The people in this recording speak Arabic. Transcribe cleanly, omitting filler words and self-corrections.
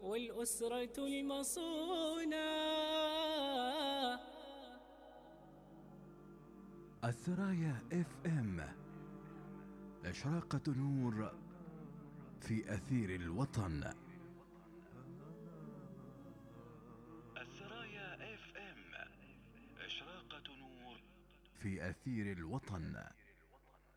والأسرة المصونة. الثرايا اف ام، إشراقة نور في أثير الوطن. الثرايا اف ام، إشراقة نور في أثير الوطن.